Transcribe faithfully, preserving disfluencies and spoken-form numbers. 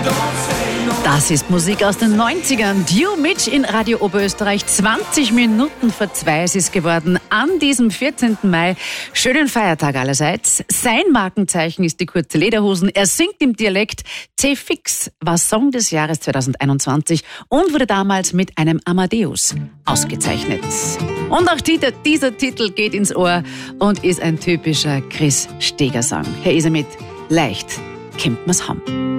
Das ist Musik aus den neunzigern. Dio Mitch in Radio Oberösterreich. zwanzig Minuten vor zwei ist es geworden an diesem vierzehnten Mai. Schönen Feiertag allerseits. Sein Markenzeichen ist die kurze Lederhosen. Er singt im Dialekt. C-Fix war Song des Jahres zweitausendeinundzwanzig und wurde damals mit einem Amadeus ausgezeichnet. Und auch dieser, dieser Titel geht ins Ohr und ist ein typischer Chris Steger-Song. Hier ist er mit Leicht, kennt man's haben.